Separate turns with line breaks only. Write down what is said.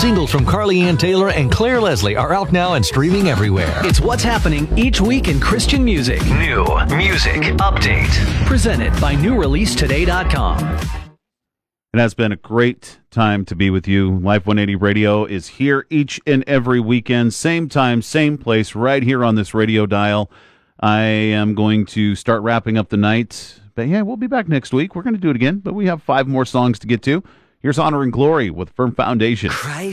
Singles from Carly Ann Taylor and Claire Leslie are out now and streaming everywhere.
It's what's happening each week in Christian music.
New Music Update.
Presented by NewReleaseToday.com.
It has been a great time to be with you. Life 180 Radio is here each and every weekend, same time, same place, right here on this radio dial. I am going to start wrapping up the night. But yeah, we'll be back next week. We're going to do it again, but we have 5 more songs to get to. Here's Honor and Glory with Firm Foundation.
Christ